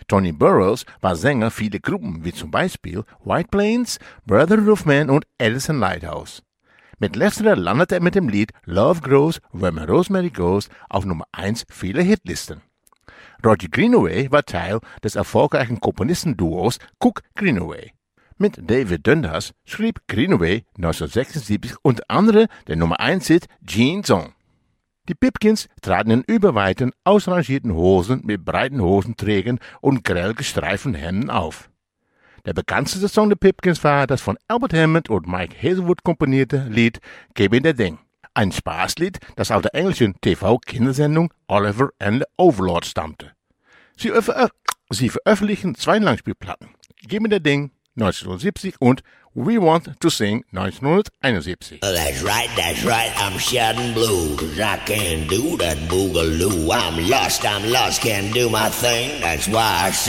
Tony Burrows war Sänger vieler Gruppen, wie zum Beispiel White Plains, Brotherhood of Man und Edison Lighthouse. Mit letzterer landete er mit dem Lied Love Grows Where My Rosemary Goes auf Nummer 1 vieler Hitlisten. Roger Greenaway war Teil des erfolgreichen Komponistenduos Cook Greenaway. Mit David Dundas schrieb Greenaway 1976 unter anderem den Nummer 1-Hit Gene Song. Die Pipkins traten in überweiten, ausrangierten Hosen mit breiten Hosenträgern und grell gestreiften Hemden auf. Der bekannteste Song der Pipkins war das von Albert Hammond und Mike Hazelwood komponierte Lied Gib mir der Ding. Ein Spaßlied, das aus der englischen TV-Kindersendung Oliver and the Overlord stammte. Sie veröffentlichten 2 Langspielplatten. Gib mir der Ding 1970 und We Want to Sing 1971. That's right, I'm shouting blue, 'cause I can't do that boogaloo. I'm lost, can't do my thing, that's why I